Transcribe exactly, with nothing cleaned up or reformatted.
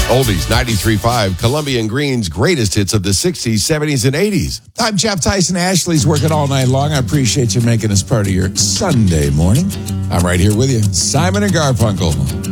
Oldies ninety-three point five, Columbia and Green's greatest hits of the sixties, seventies, and eighties. I'm Jeff Tyson. Ashley's working all night long. I appreciate you making us part of your Sunday morning. I'm right here with you, Simon and Garfunkel.